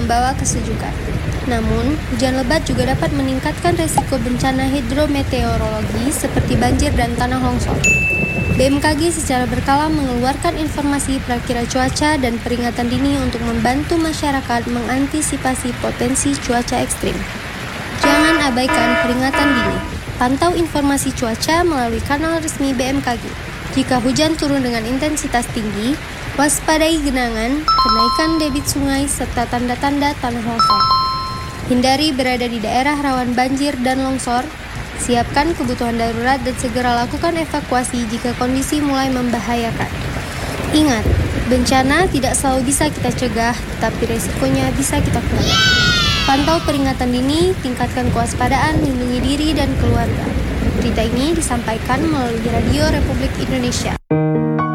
membawa kesejukan. Namun, hujan lebat juga dapat meningkatkan resiko bencana hidrometeorologi seperti banjir dan tanah longsor. BMKG secara berkala mengeluarkan informasi prakira cuaca dan peringatan dini untuk membantu masyarakat mengantisipasi potensi cuaca ekstrim. Jangan abaikan peringatan dini. Pantau informasi cuaca melalui kanal resmi BMKG. Jika hujan turun dengan intensitas tinggi, waspadai genangan, kenaikan debit sungai, serta tanda-tanda tanah longsor. Hindari berada di daerah rawan banjir dan longsor. Siapkan kebutuhan darurat dan segera lakukan evakuasi jika kondisi mulai membahayakan. Ingat, bencana tidak selalu bisa kita cegah, tetapi resikonya bisa kita kurangi. Pantau peringatan dini, tingkatkan kewaspadaan, lindungi diri dan keluarga. Berita ini disampaikan melalui Radio Republik Indonesia.